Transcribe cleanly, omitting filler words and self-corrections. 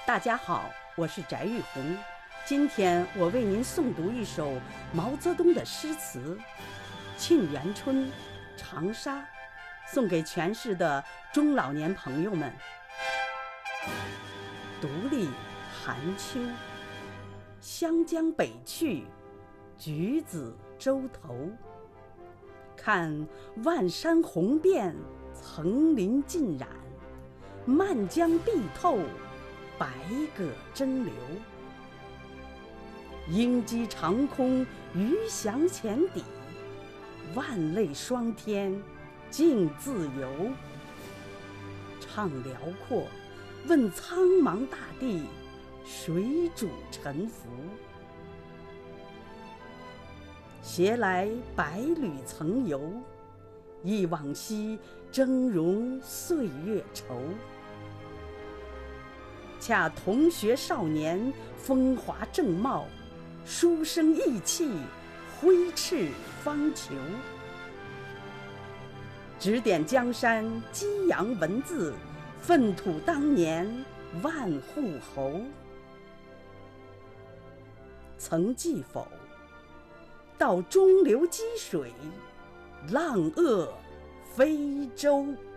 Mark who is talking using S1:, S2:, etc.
S1: 大家好，我是翟玉红。今天我为您诵读一首毛泽东的诗词《沁园春·长沙》，送给全市的中老年朋友们。独立寒秋，湘江北去，橘子洲头。看万山红遍，层林尽染，漫江碧透，百舸争流。鹰击长空，鱼翔浅底，万类霜天，竞自由。怅辽阔，问苍茫大地，谁主沉浮？携来百侣曾游，忆往昔峥嵘岁月稠。恰同学少年，风华正茂，书生意气，挥斥方遒。指点江山，激扬文字，粪土当年万户侯。曾记否？到中流击水，浪遏非洲。